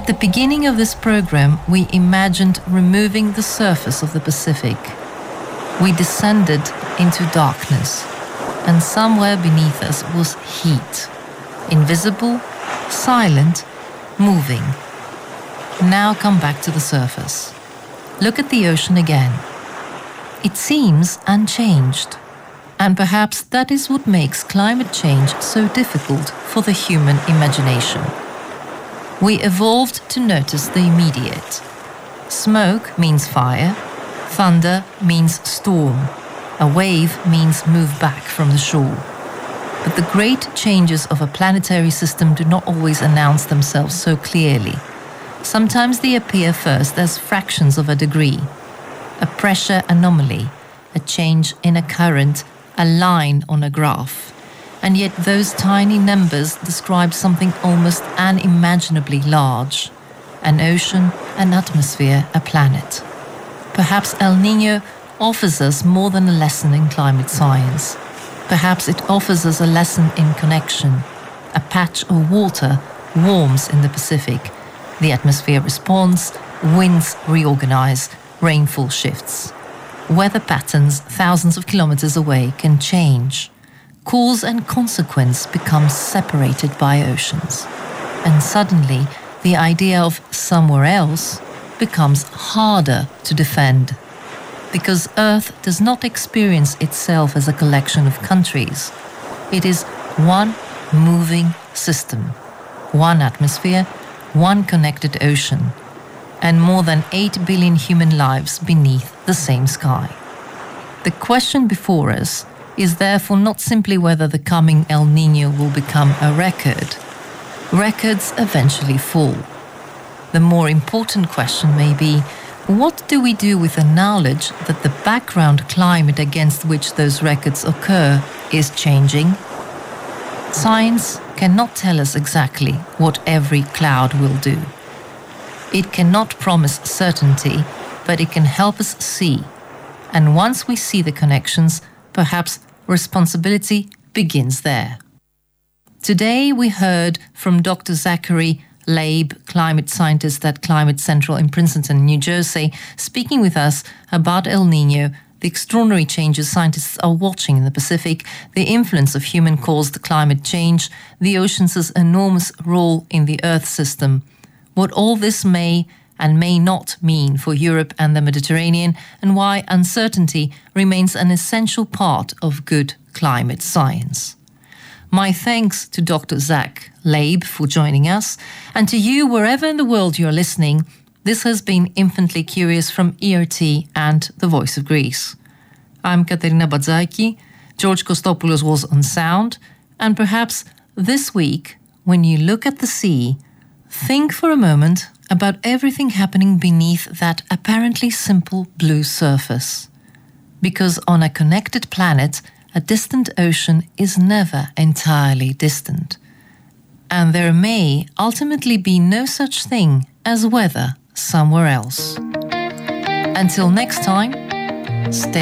At the beginning of this program, we imagined removing the surface of the Pacific. We descended into darkness, and somewhere beneath us was heat, invisible, silent, moving. Now come back to the surface. Look at the ocean again. It seems unchanged, and perhaps that is what makes climate change so difficult for the human imagination. We evolved to notice the immediate. Smoke means fire, thunder means storm, a wave means move back from the shore. But the great changes of a planetary system do not always announce themselves so clearly. Sometimes they appear first as fractions of a degree, a pressure anomaly, a change in a current, a line on a graph. And yet those tiny numbers describe something almost unimaginably large. An ocean, an atmosphere, a planet. Perhaps El Niño offers us more than a lesson in climate science. Perhaps it offers us a lesson in connection. A patch of water warms in the Pacific. The atmosphere responds, winds reorganize, rainfall shifts. Weather patterns thousands of kilometers away can change. Cause and consequence become separated by oceans. And suddenly, the idea of somewhere else becomes harder to defend. Because Earth does not experience itself as a collection of countries. It is one moving system, one atmosphere, one connected ocean, and more than 8 billion human lives beneath the same sky. The question before us is therefore not simply whether the coming El Niño will become a record. Records eventually fall. The more important question may be, what do we do with the knowledge that the background climate against which those records occur is changing? Science cannot tell us exactly what every cloud will do. It cannot promise certainty, but it can help us see. And once we see the connections, perhaps responsibility begins there. Today we heard from Dr. Zachary Leib, climate scientist at Climate Central in Princeton, New Jersey, speaking with us about El Niño, the extraordinary changes scientists are watching in the Pacific, the influence of human-caused climate change, the oceans' enormous role in the Earth system, what all this may and may not mean for Europe and the Mediterranean, and why uncertainty remains an essential part of good climate science. My thanks to Dr. Zach Leib for joining us, and to you wherever in the world you're listening. This has been Infinitely Curious from ERT and The Voice of Greece. I'm Katerina Badzaiki, George Kostopoulos was on sound, and perhaps this week, when you look at the sea, think for a moment about everything happening beneath that apparently simple blue surface. Because on a connected planet, a distant ocean is never entirely distant. And there may ultimately be no such thing as weather somewhere else. Until next time, stay